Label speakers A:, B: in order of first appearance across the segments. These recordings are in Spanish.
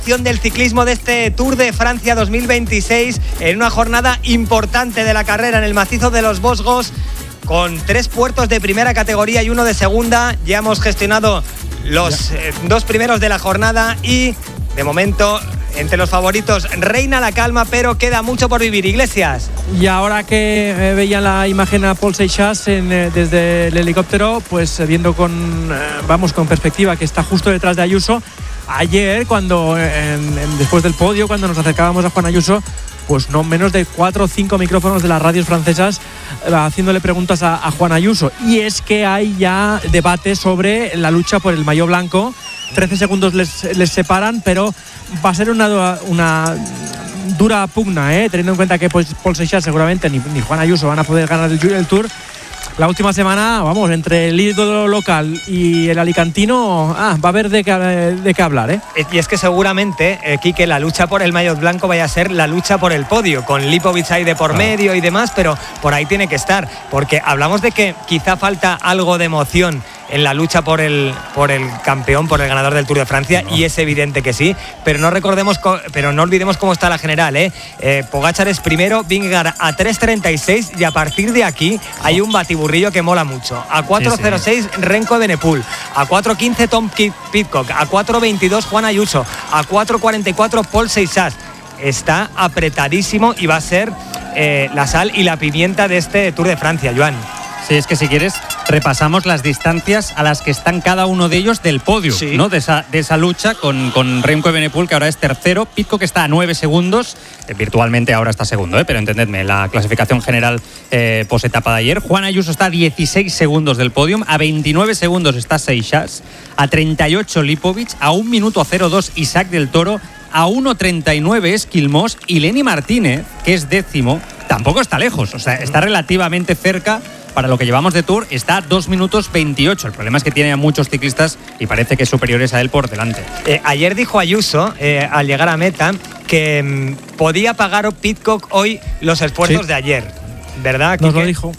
A: Del ciclismo de este Tour de Francia 2026 en una jornada importante de la carrera en el macizo de los Vosgos, con 3 puertos de primera categoría y 1 de segunda. Ya hemos gestionado los 2 primeros de la jornada y de momento entre los favoritos reina la calma, pero queda mucho por vivir. Iglesias.
B: Y ahora que veían la imagen a Paul Seixas desde el helicóptero, pues viendo con perspectiva que está justo detrás de Ayuso. Ayer, cuando después del podio, cuando nos acercábamos a Juan Ayuso, pues no menos de 4 o 5 micrófonos de las radios francesas haciéndole preguntas a Juan Ayuso. Y es que hay ya debate sobre la lucha por el maillot blanco. 13 segundos les separan, pero va a ser una dura pugna, teniendo en cuenta que pues, Paul Seixas seguramente ni Juan Ayuso van a poder ganar el Tour. La última semana, entre el ídolo local y el alicantino, va a haber de qué hablar,
A: Y es que seguramente, Quique, la lucha por el maillot blanco vaya a ser la lucha por el podio, con Lipovic ahí de por medio y demás, pero por ahí tiene que estar, porque hablamos de que quizá falta algo de emoción en la lucha por el campeón, por el ganador del Tour de Francia, y es evidente que sí, pero no olvidemos cómo está la general, Pogačar es primero, Vingegaard a 3.36 y a partir de aquí hay un batiburrillo que mola mucho. A 4.06 Remco Evenepoel, a 4.15 Tom Pidcock, a 4.22 Juan Ayuso, a 4.44 Paul Seixas. Está apretadísimo y va a ser la sal y la pimienta de este Tour de Francia, Joan.
C: Sí, es que si quieres repasamos las distancias a las que están cada uno de ellos del podio, sí, ¿no? De esa lucha con Remco Evenepoel, que ahora es tercero, Pidcock que está a 9 segundos, virtualmente ahora está segundo, pero entendedme, la clasificación general post etapa de ayer. Juan Ayuso está a 16 segundos del podium, a 29 segundos está Seixas, a 38 Lipovic, a 1 minuto 02 Isaac del Toro, a 1.39 es Quilmós, y Lenny Martínez, que es décimo, tampoco está lejos, o sea, está relativamente cerca. Para lo que llevamos de Tour está a 2 minutos 28. El problema es que tiene a muchos ciclistas y parece que superiores a él por delante.
A: Ayer dijo Ayuso, al llegar a meta, que podía pagar Pidcock hoy los esfuerzos de ayer, ¿verdad?
B: Nos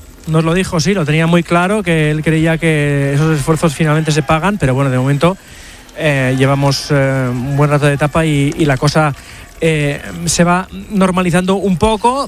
B: lo dijo, sí, lo tenía muy claro, que él creía que esos esfuerzos finalmente se pagan, pero bueno, de momento llevamos un buen rato de etapa y la cosa se va normalizando un poco.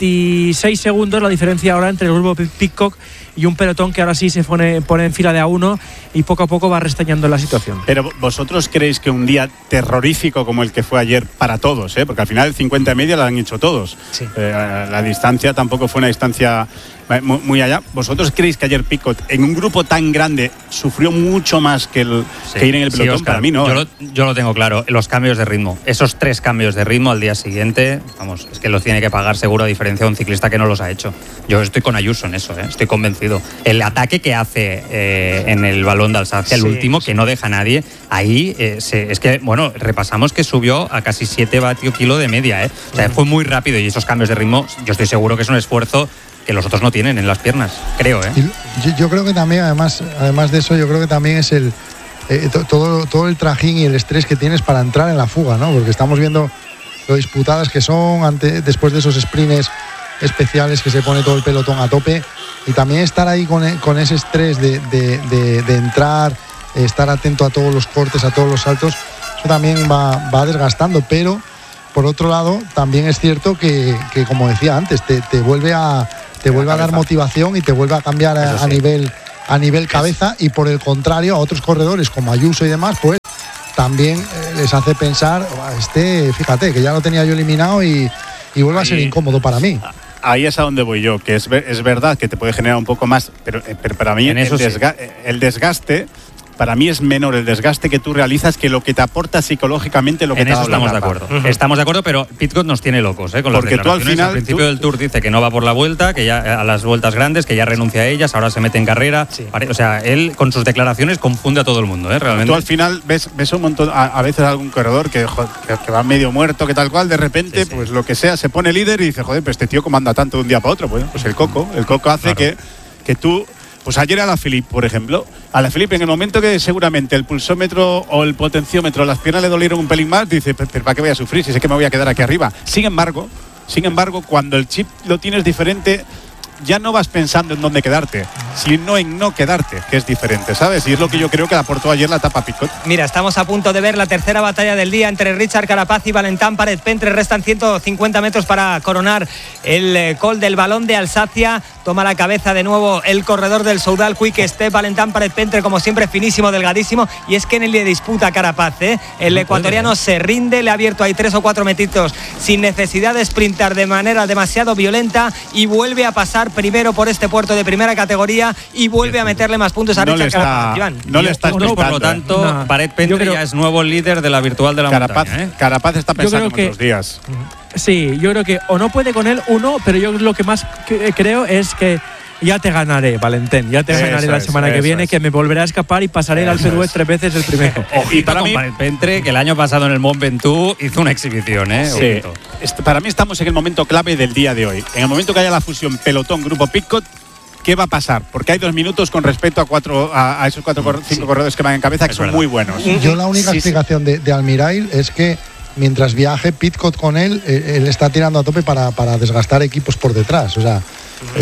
B: 26 segundos la diferencia ahora entre el grupo Pidcock y un pelotón que ahora sí se pone en fila de A1 y poco a poco va restañando la situación.
D: Pero vosotros creéis que un día terrorífico como el que fue ayer para todos, porque al final el 50 y media lo han hecho todos, sí. La distancia tampoco fue una distancia muy allá. ¿Vosotros creéis que ayer Pidcock en un grupo tan grande sufrió mucho más que ir en el pelotón?
C: Oscar, para mí no. Yo lo tengo claro, los cambios de ritmo, esos 3 cambios de ritmo al día siguiente, vamos, es que los tiene que pagar seguro, a diferencia de un ciclista que no los ha hecho. Yo estoy con Ayuso en eso, estoy convencido. El ataque que hace en el balón de Alsacia, el último, que no deja a nadie, ahí es que, bueno, repasamos que subió a casi 7 vatios kilo de media, O sea, fue muy rápido, y esos cambios de ritmo, yo estoy seguro que es un esfuerzo que los otros no tienen en las piernas, creo,
E: Yo creo que también, además de eso, yo creo que también es todo el trajín y el estrés que tienes para entrar en la fuga, ¿no? Porque estamos viendo lo disputadas que son después de esos sprints especiales que se pone todo el pelotón a tope, y también estar ahí con ese estrés de entrar, estar atento a todos los cortes, a todos los saltos, eso también va desgastando, pero por otro lado también es cierto que como decía antes, te vuelve a dar motivación y te vuelve a cambiar a nivel cabeza, y por el contrario a otros corredores como Ayuso y demás, pues también les hace pensar, fíjate que ya lo tenía yo eliminado y vuelve a ser incómodo para mí.
D: Ahí es a donde voy yo, que es verdad que te puede generar un poco más, pero para mí el desgaste, para mí es menor el desgaste que tú realizas que lo que te aporta psicológicamente lo que te da. En eso
C: estamos de acuerdo. Estamos de acuerdo, pero Pidcock nos tiene locos, con
D: porque
C: las declaraciones. Al principio del Tour dice que no va por la vuelta, que ya a las vueltas grandes, que ya renuncia a ellas, ahora se mete en carrera. Sí. O sea, él con sus declaraciones confunde a todo el mundo, realmente.
D: Tú al final ves un montón, a veces algún corredor que va medio muerto, que tal cual, de repente, pues lo que sea, se pone líder y dice, joder, pero este tío cómo anda tanto de un día para otro. Pues el coco hace que tú. Pues ayer Alaphilippe, por ejemplo, Alaphilippe en el momento que seguramente el pulsómetro o el potenciómetro, las piernas le dolieron un pelín más, dice, pero ¿para qué voy a sufrir si sé que me voy a quedar aquí arriba? Sin embargo, cuando el chip lo tienes diferente, ya no vas pensando en dónde quedarte, sino en no quedarte, que es diferente, ¿sabes? Y es lo que yo creo que aportó ayer la etapa Pidcock.
A: Mira, estamos a punto de ver la tercera batalla del día entre Richard Carapaz y Valentin Paret-Pentre. Restan 150 metros para coronar el Col del Balón de Alsacia. Toma la cabeza de nuevo el corredor del Soudal Quick Step, Valentin Paret-Pentre, como siempre, finísimo, delgadísimo. Y es que en el le disputa Carapaz, el ecuatoriano se rinde, le ha abierto ahí 3 o 4 metitos sin necesidad de sprintar de manera demasiado violenta y vuelve a pasar primero por este puerto de primera categoría y vuelve a meterle más puntos a Richard Carapaz.
D: No le está
C: por lo tanto, Paret-Pentre ya es nuevo líder de la virtual de la montaña.
D: Carapaz está pensando en otros días.
B: Sí, yo creo que o no puede con él uno, pero yo lo que más creo es que ya te ganaré, Valentín, ya te ganaré la semana que viene, que me volverá a escapar y pasaré el Alpe d'Huez 3 veces el primero.
C: Y para mí, Paret-Pentre, que el año pasado en el Mont Ventoux hizo una exhibición,
D: Sí. Para mí estamos en el momento clave del día de hoy. En el momento que haya la fusión pelotón-grupo Pidcock, ¿qué va a pasar? Porque hay 2 minutos con respecto a esos 5 corredores que van en cabeza, que son muy buenos.
E: Yo la única explicación de Almirail es que mientras viaje Pidcock con él está tirando a tope para desgastar equipos por detrás. O sea,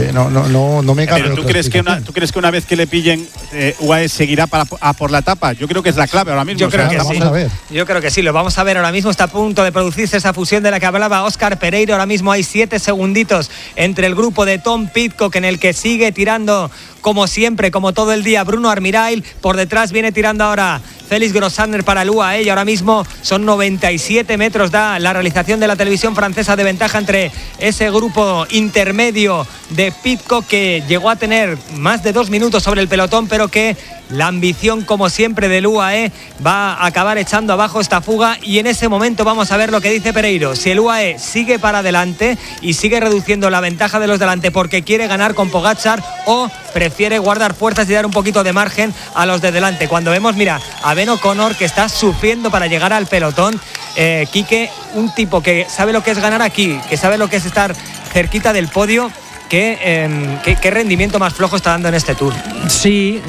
E: no me cabe.
D: Pero ¿tú crees que una vez que le pillen, UAE seguirá por la etapa? Yo creo que es la clave ahora mismo.
A: Yo creo que sí. Yo creo que sí, lo vamos a ver ahora mismo. Está a punto de producirse esa fusión de la que hablaba Óscar Pereiro. Ahora mismo hay 7 segunditos entre el grupo de Tom Pidcock, en el que sigue tirando como siempre, como todo el día, Bruno Almirail. Por detrás viene tirando ahora Félix Grossander para el UAE, y ahora mismo son 97 metros, da la realización de la televisión francesa de ventaja entre ese grupo intermedio de Pidcock, que llegó a tener más de 2 minutos sobre el pelotón, pero que la ambición, como siempre, del UAE va a acabar echando abajo esta fuga. Y en ese momento vamos a ver lo que dice Pereiro. Si el UAE sigue para adelante y sigue reduciendo la ventaja de los delante porque quiere ganar con Pogačar, o prefiere guardar fuerzas y dar un poquito de margen a los de delante. Cuando vemos, mira, a Ben O'Connor, que está sufriendo para llegar al pelotón, Quique, un tipo que sabe lo que es ganar aquí, que sabe lo que es estar cerquita del podio. ¿Qué rendimiento más flojo está dando en este Tour?
B: Sí.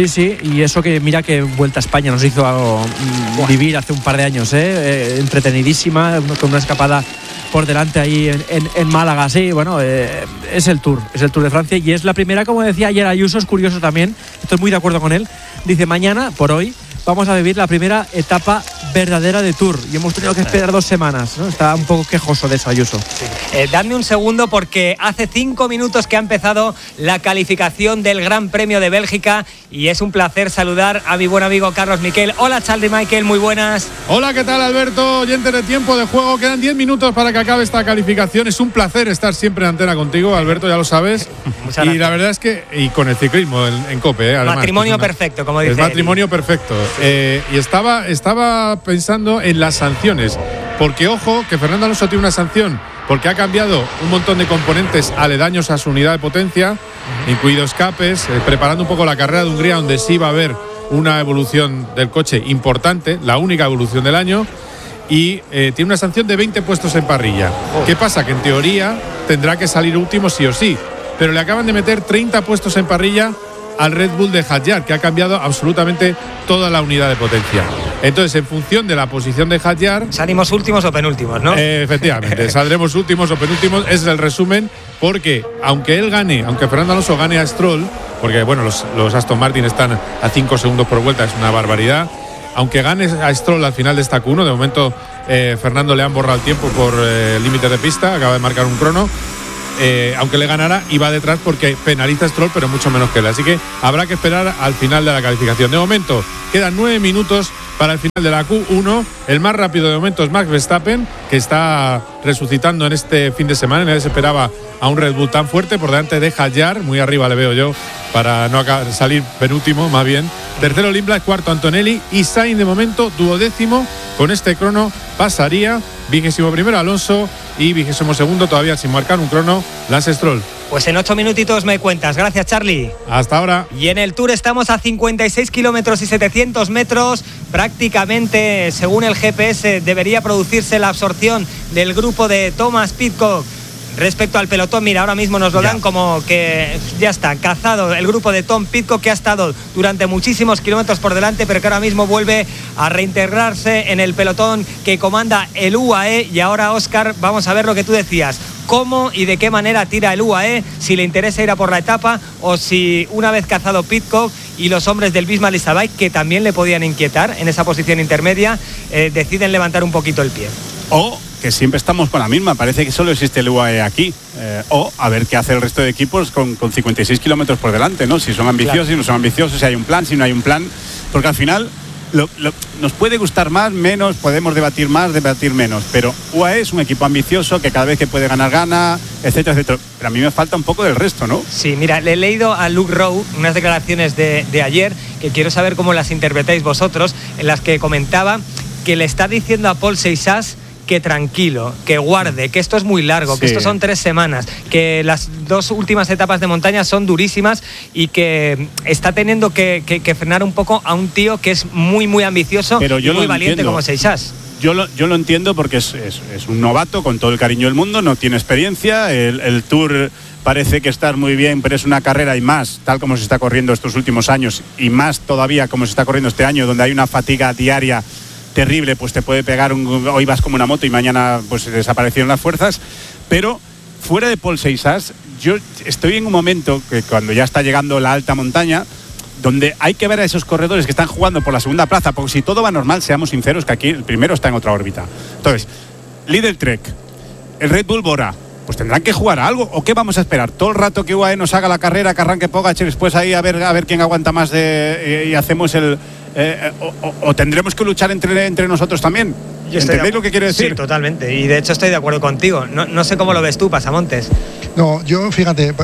B: Y eso que mira que Vuelta a España nos hizo vivir hace un par de años, entretenidísima, con una escapada por delante ahí en Málaga. Sí, bueno, es el Tour de Francia, y es la primera, como decía ayer Ayuso, es curioso también, estoy muy de acuerdo con él. Dice, mañana, por hoy, vamos a vivir la primera etapa verdadera de Tour, y hemos tenido que esperar 2 semanas, ¿no? Está un poco quejoso de eso Ayuso.
A: Sí. Dadme un segundo, porque hace 5 minutos que ha empezado la calificación del Gran Premio de Bélgica, y es un placer saludar a mi buen amigo Carlos Miquel. Hola, Charlie Michael, muy buenas.
F: Hola, ¿qué tal, Alberto? Oyentes de Tiempo de Juego, quedan 10 minutos para que acabe esta calificación. Es un placer estar siempre en antena contigo, Alberto, ya lo sabes.
A: Muchas gracias.
F: Y la verdad es que, y con el ciclismo en COPE, además.
A: Matrimonio perfecto, como dice.
F: Es matrimonio perfecto. Y estaba pensando en las sanciones, porque ojo, que Fernando Alonso tiene una sanción porque ha cambiado un montón de componentes aledaños a su unidad de potencia, incluido escapes, preparando un poco la carrera de Hungría, donde sí va a haber una evolución del coche importante, la única evolución del año, y tiene una sanción de 20 puestos en parrilla. ¿Qué pasa? Que en teoría tendrá que salir último sí o sí, pero le acaban de meter 30 puestos en parrilla al Red Bull de Hadjar, que ha cambiado absolutamente toda la unidad de potencia. Entonces, en función de la posición de Hadjar,
A: salimos últimos o penúltimos, ¿no?
F: Efectivamente, saldremos últimos o penúltimos, ese es el resumen, porque aunque Fernando Alonso gane a Stroll, porque bueno, los Aston Martin están a 5 segundos por vuelta, es una barbaridad, aunque gane a Stroll al final de esta Q1, de momento Fernando le han borrado el tiempo por límite de pista, acaba de marcar un crono, aunque le ganara, y va detrás porque penaliza a Stroll, pero mucho menos que él. Así que habrá que esperar al final de la calificación. De momento, quedan 9 minutos para el final de la Q1. El más rápido de momento es Max Verstappen, que está resucitando en este fin de semana. Nadie se esperaba a un Red Bull tan fuerte. Por delante de Hadjar, muy arriba le veo yo, para no salir penúltimo, más bien. Tercero Lindblad, cuarto Antonelli, y Sainz de momento 12º. Con este crono pasaría. 21º Alonso y 22º todavía sin marcar un crono Lance Stroll.
A: Pues en 8 minutitos me cuentas. Gracias, Charlie.
F: Hasta ahora.
A: Y en el Tour estamos a 56 kilómetros y 700 metros. Prácticamente, según el GPS, debería producirse la absorción del grupo de Thomas Pidcock respecto al pelotón. Mira, ahora mismo nos lo dan como que ya está cazado el grupo de Tom Pidcock, que ha estado durante muchísimos kilómetros por delante, pero que ahora mismo vuelve a reintegrarse en el pelotón que comanda el UAE. Y ahora, Óscar, vamos a ver lo que tú decías, cómo y de qué manera tira el UAE, si le interesa ir a por la etapa o si una vez cazado Pidcock y los hombres del Bismarck Isabay, que también le podían inquietar en esa posición intermedia, deciden levantar un poquito el pie.
D: O que siempre estamos con la misma, parece que solo existe el UAE aquí, o a ver qué hace el resto de equipos con 56 kilómetros por delante, ¿no? Si son ambiciosos, si no son ambiciosos, si hay un plan, si no hay un plan, porque al final nos puede gustar más, menos, podemos debatir más, debatir menos, pero UAE es un equipo ambicioso que cada vez que puede ganar, gana, etcétera, etcétera. Pero a mí me falta un poco del resto, ¿no?
A: Sí, mira, le he leído a Luke Rowe unas declaraciones de ayer, que quiero saber cómo las interpretáis vosotros, en las que comentaba que le está diciendo a Paul Seixas que tranquilo, que guarde, que esto es muy largo, que esto son 3 semanas, que las 2 últimas etapas de montaña son durísimas y que está teniendo que frenar un poco a un tío que es muy, muy ambicioso y muy valiente como Seixas.
D: Yo lo entiendo porque es un novato con todo el cariño del mundo, no tiene experiencia, el Tour parece que está muy bien, pero es una carrera y más, tal como se está corriendo estos últimos años y más todavía como se está corriendo este año, donde hay una fatiga diaria terrible, pues te puede pegar hoy vas como una moto y mañana pues desaparecieron las fuerzas, pero fuera de Paul Seixas, yo estoy en un momento que cuando ya está llegando la alta montaña, donde hay que ver a esos corredores que están jugando por la segunda plaza, porque si todo va normal, seamos sinceros que aquí el primero está en otra órbita. Entonces, Lidl Trek, el Red Bull Bora, pues tendrán que jugar a algo, o qué vamos a esperar todo el rato que UAE nos haga la carrera, que arranque Pogačar, después ahí a ver quién aguanta más y hacemos el o tendremos que luchar entre nosotros también. ¿Entendéis lo que quiero decir?
A: Sí, totalmente, y de hecho estoy de acuerdo contigo. No sé cómo lo ves tú, Pasamontes.
E: No, yo fíjate,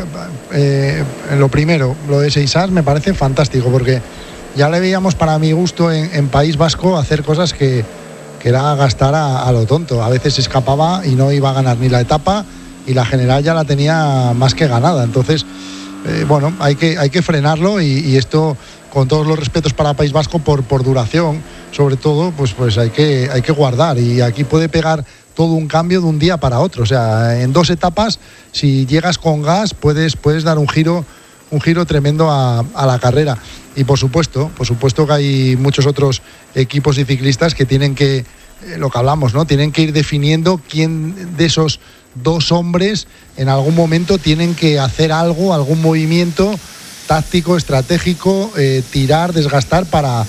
E: lo primero, lo de Seixas me parece fantástico, porque ya le veíamos para mi gusto en País Vasco hacer cosas que era gastar a lo tonto. A veces se escapaba y no iba a ganar ni la etapa y la general ya la tenía más que ganada. Entonces, bueno, hay que frenarlo y esto, con todos los respetos para País Vasco, por duración, sobre todo, pues hay que guardar. Y aquí puede pegar todo un cambio de un día para otro. O sea, en 2 etapas, si llegas con gas, puedes dar un giro tremendo a la carrera. Y por supuesto que hay muchos otros equipos y ciclistas que tienen que, lo que hablamos, ¿no? Tienen que ir definiendo quién de esos 2 hombres en algún momento tienen que hacer algo, algún movimiento táctico, estratégico, tirar, desgastar para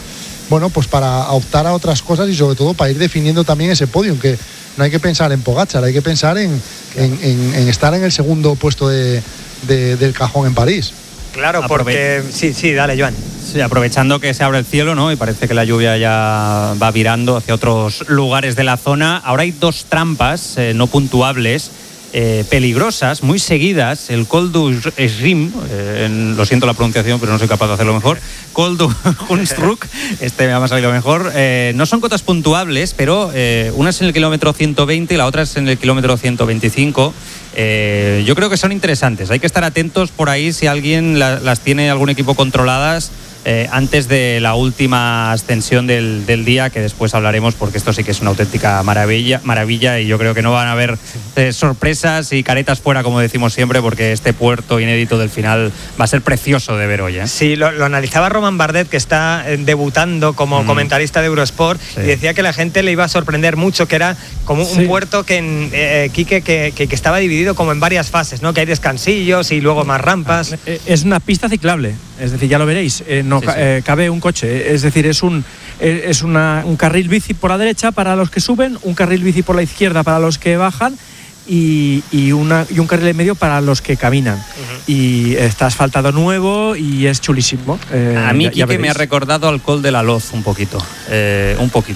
E: optar a otras cosas y sobre todo para ir definiendo también ese podio, que no hay que pensar en Pogačar, hay que pensar en estar en el segundo puesto del cajón en París.
A: Claro, porque sí, dale, Joan.
C: Sí, aprovechando que se abre el cielo, ¿no? Y parece que la lluvia ya va virando hacia otros lugares de la zona. Ahora hay 2 trampas no puntuables, peligrosas, muy seguidas. El Col du Schrim, lo siento la pronunciación, pero no soy capaz de hacerlo mejor. Col du Hunstruck, me ha salido mejor. No son cotas puntuables, pero una es en el kilómetro 120 y la otra es en el kilómetro 125. Yo creo que son interesantes. Hay que estar atentos por ahí si alguien las tiene algún equipo controladas antes de la última ascensión del día, que después hablaremos, porque esto sí que es una auténtica maravilla y yo creo que no van a haber sorpresas y caretas fuera, como decimos siempre, porque este puerto inédito del final va a ser precioso de ver hoy.
A: Sí, lo analizaba Roman Bardet, que está debutando como comentarista de Eurosport, y decía que la gente le iba a sorprender mucho, que era como un puerto que estaba dividido como en varias fases, ¿no? Que hay descansillos y luego más rampas.
B: Es una pista ciclable, es decir, ya lo veréis, cabe un coche, es decir, es un carril bici por la derecha para los que suben, un carril bici por la izquierda para los que bajan y un carril en medio para los que caminan. Y está asfaltado nuevo y es chulísimo.
C: A mí, Quique, me ha recordado al Col de la Loz un poquito.